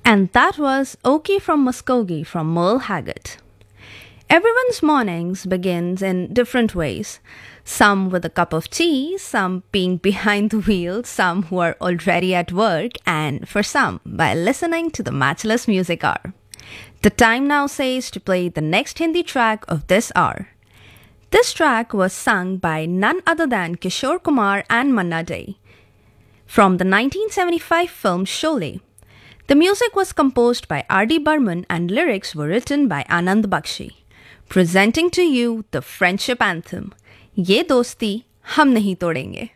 And that was Okie from Muskogee from Merle Haggard. Everyone's mornings begins in different ways. Some with a cup of tea, some being behind the wheel, some who are already at work, and for some, by listening to the Matchless Music Hour. The time now says to play the next Hindi track of this hour. This track was sung by none other than Kishore Kumar and Manna Dey from the 1975 film Sholay. The music was composed by R.D. Burman and lyrics were written by Anand Bakshi. Presenting to you the friendship anthem, Ye Dosti Hum Nahi Todenge.